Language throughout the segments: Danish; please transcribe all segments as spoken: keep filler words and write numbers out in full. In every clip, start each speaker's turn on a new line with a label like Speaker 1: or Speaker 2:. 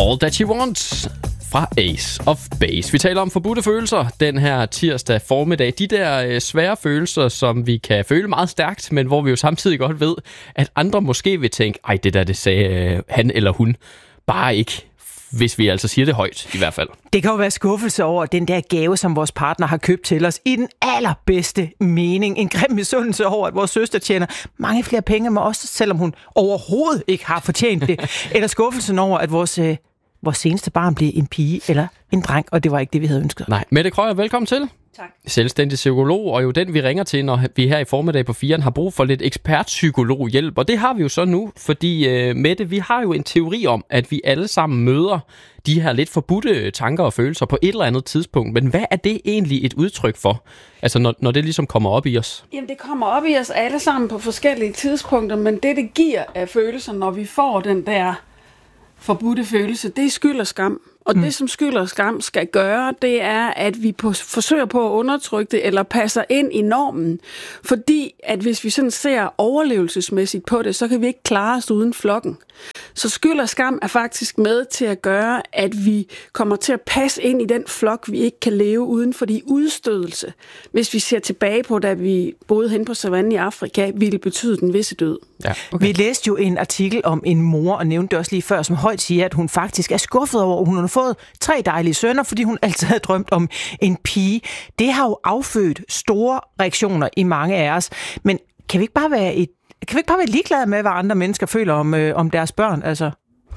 Speaker 1: All That She Wants fra Ace of Base. Vi taler om forbudte følelser den her tirsdag formiddag. De der øh, svære følelser, som vi kan føle meget stærkt, men hvor vi jo samtidig godt ved, at andre måske vil tænke, ej, det der, det sagde øh, han eller hun bare ikke, hvis vi altså siger det højt i hvert fald.
Speaker 2: Det kan jo være skuffelse over den der gave, som vores partner har købt til os, i den allerbedste mening. En grim misundelse over, at vores søster tjener mange flere penge med os, selvom hun overhovedet ikke har fortjent det. Eller skuffelsen over, at vores, øh, vores seneste barn blev en pige eller en dreng, og det var ikke det, vi havde ønsket.
Speaker 1: Nej, Mette Krøyer, velkommen til.
Speaker 3: Tak.
Speaker 1: Selvstændig psykolog, og jo den, vi ringer til, når vi her i formiddag på firen har brug for lidt ekspertpsykologhjælp. Og det har vi jo så nu, fordi uh, Mette, vi har jo en teori om, at vi alle sammen møder de her lidt forbudte tanker og følelser på et eller andet tidspunkt. Men hvad er det egentlig et udtryk for? Altså, når, når det ligesom kommer op i os?
Speaker 3: Jamen, det kommer op i os alle sammen på forskellige tidspunkter, men det, det giver af følelser, når vi får den der forbudte følelse, det er skyld og skam. Og mm. det, som skyld og skam skal gøre, det er, at vi på, forsøger på at undertrykke det, eller passer ind i normen. Fordi, at hvis vi sådan ser overlevelsesmæssigt på det, så kan vi ikke klare os uden flokken. Så skyld og skam er faktisk med til at gøre, at vi kommer til at passe ind i den flok, vi ikke kan leve uden, fordi udstødelse, hvis vi ser tilbage på, da vi boede hen på savannen i Afrika, ville betyde den visse død.
Speaker 2: Ja, okay. Vi læste jo en artikel om en mor, og nævnte det også lige før, som højt siger, at hun faktisk er skuffet over, at hun har fået tre dejlige sønner, fordi hun altid havde drømt om en pige. Det har jo affødt store reaktioner i mange af os. Men kan vi ikke bare være et Kan vi ikke bare være ligeglade med, hvad andre mennesker føler om, øh, om deres børn? Altså?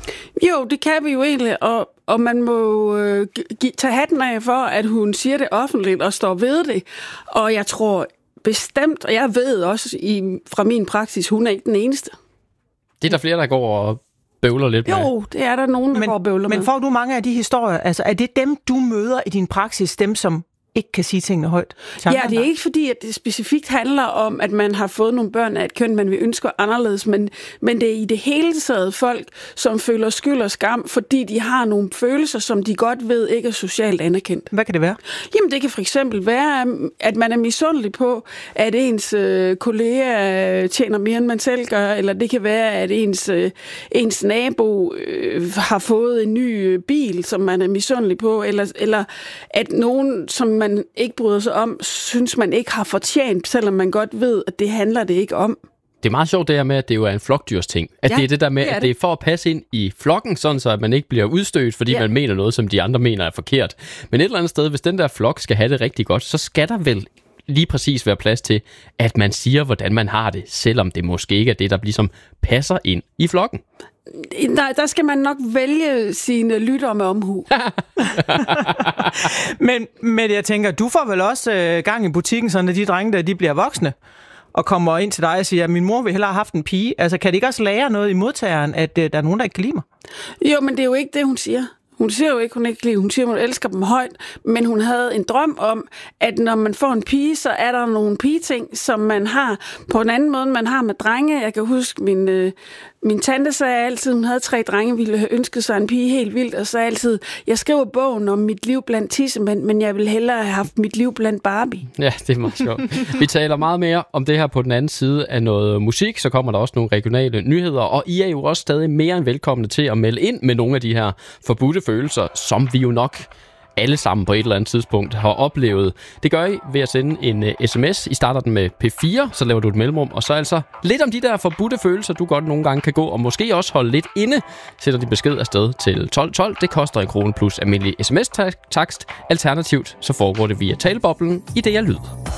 Speaker 3: Jo, det kan vi jo egentlig, og, og man må øh, g- tage hatten af for, at hun siger det offentligt og står ved det. Og jeg tror bestemt, og jeg ved også i, fra min praksis, hun er ikke den eneste.
Speaker 1: Det er der flere, der går og bøvler lidt med.
Speaker 3: Jo, det er der nogen, der
Speaker 2: men,
Speaker 3: går og bøvler
Speaker 2: men
Speaker 3: med.
Speaker 2: Men får du mange af de historier? Altså, er det dem, du møder i din praksis, dem som ikke kan sige tingene højt?
Speaker 3: Ja, det er ikke fordi, at det specifikt handler om, at man har fået nogle børn af et køn, man vil ønske anderledes, men, men det er i det hele taget folk, som føler skyld og skam, fordi de har nogle følelser, som de godt ved ikke er socialt anerkendt.
Speaker 2: Hvad kan det være?
Speaker 3: Jamen, det kan for eksempel være, at man er misundelig på, at ens øh, kollega tjener mere, end man selv gør, eller det kan være, at ens, øh, ens nabo øh, har fået en ny bil, som man er misundelig på, eller, eller at nogen, som man ikke bryder sig om, synes man ikke har fortjent, selvom man godt ved, at det handler det ikke om.
Speaker 1: Det er meget sjovt det her med, at det jo er en flokdyrs ting. At ja, det er det der med, det er at det er for at passe ind i flokken, sådan så at man ikke bliver udstødt, fordi ja. man mener noget, som de andre mener er forkert. Men et eller andet sted, hvis den der flok skal have det rigtig godt, så skal der vel lige præcis være plads til, at man siger, hvordan man har det, selvom det måske ikke er det, der ligesom passer ind i flokken.
Speaker 3: Nej, der skal man nok vælge sine lyttere med omhu.
Speaker 2: men, men jeg tænker, du får vel også øh, gang i butikken, sådan at de drenge der, de bliver voksne og kommer ind til dig og siger, at min mor vil hellere have haft en pige. Altså, kan det ikke også lære noget i modtageren, at øh, der er nogen, der ikke kan lide mig?
Speaker 3: Jo, men det er jo ikke det, hun siger. Hun siger jo ikke, hun ikke lide. Hun siger, hun elsker dem højt, men hun havde en drøm om, at når man får en pige, så er der nogle pigeting, som man har på en anden måde, man har med drenge. Jeg kan huske, min, øh, min tante sagde altid, hun havde tre drenge, ville have ønsket sig en pige helt vildt, og sagde altid, jeg skriver bogen om mit liv blandt tissemænd, men jeg ville hellere have haft mit liv blandt Barbie.
Speaker 1: Ja, det er meget sjovt. Vi taler meget mere om det her på den anden side af noget musik, så kommer der også nogle regionale nyheder, og I er jo også stadig mere end velkomne til at melde ind med nogle af de her forbudte følelser, som vi jo nok alle sammen på et eller andet tidspunkt har oplevet. Det gør I ved at sende en uh, sms. I starter den med P fire, så laver du et mellemrum, og så altså lidt om de der forbudte følelser, du godt nogle gange kan gå, og måske også holde lidt inde. Sætter de besked afsted til tolv tolv. Det koster en krone plus almindelig sms-takst. Alternativt så foregår det via taleboblen i D R Lyd.